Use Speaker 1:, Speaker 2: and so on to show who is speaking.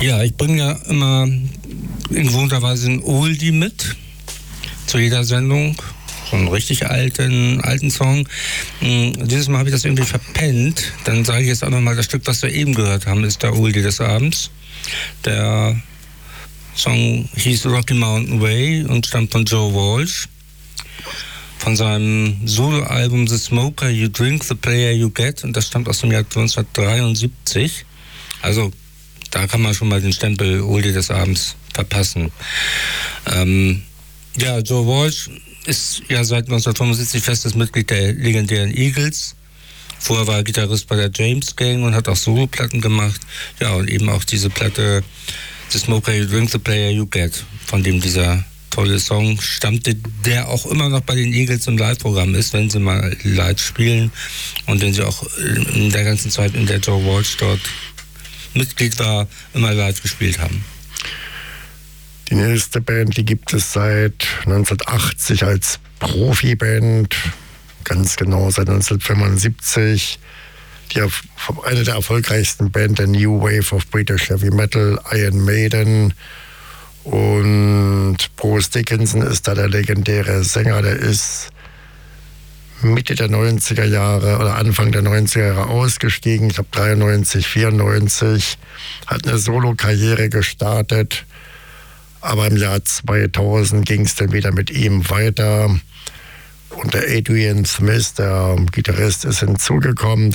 Speaker 1: Ja, ich bringe ja immer in gewohnter Weise ein Oldie mit zu jeder Sendung. So einen richtig alten Song. Dieses Mal habe ich das irgendwie verpennt. Dann sage ich jetzt auch nochmal, das Stück, was wir eben gehört haben, ist der Oldie des Abends. Der Song hieß Rocky Mountain Way und stammt von Joe Walsh. Von seinem Soloalbum The Smoker You Drink, The Player You Get. Und das stammt aus dem Jahr 1973. Also da kann man schon mal den Stempel Oldie des Abends verpassen. Ja, Joe Walsh ist ja seit 1975 festes Mitglied der legendären Eagles. Vorher war er Gitarrist bei der James Gang und hat auch Soloplatten gemacht. Ja, und eben auch diese Platte The Smoker You Drink, The Player You Get, von dem dieser tolle Song stammte, der auch immer noch bei den Eagles im Live-Programm ist, wenn sie mal live spielen und den sie auch in der ganzen Zeit, in der Joe Walsh dort Mitglied war, immer live gespielt haben.
Speaker 2: Die nächste Band, die gibt es seit 1980 als Profiband, ganz genau seit 1975. Eine der erfolgreichsten Bands der New Wave of British Heavy Metal, Iron Maiden. Und Bruce Dickinson ist da der legendäre Sänger, der ist Mitte der 90er Jahre oder Anfang der 90er Jahre ausgestiegen. Ich glaube 93, 94, hat eine Solo-Karriere gestartet. Aber im Jahr 2000 ging es dann wieder mit ihm weiter. Und der Adrian Smith, der Gitarrist, ist hinzugekommen.